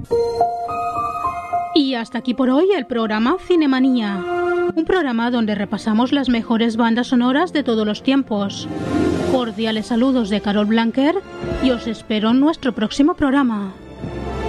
Y hasta aquí por hoy el programa Cinemanía, un programa donde repasamos las mejores bandas sonoras de todos los tiempos. Cordiales saludos de Carol Blanquer y os espero en nuestro próximo programa.